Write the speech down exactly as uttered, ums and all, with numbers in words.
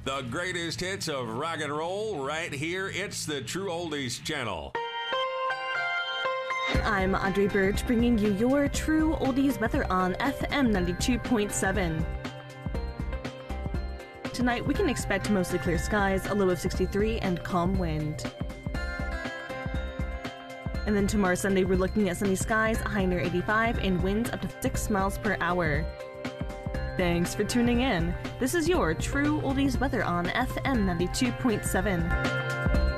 The greatest hits of rock and roll right here. It's the True Oldies channel. I'm Audrey Birch, bringing you your True Oldies weather on F M ninety-two point seven. Tonight we can expect mostly clear skies, a low of sixty-three, and calm wind. And then tomorrow Sunday we're looking at sunny skies, a high near eighty-five, and winds up to six miles per hour. Thanks for tuning in. This is your True Oldies weather on F M ninety-two point seven.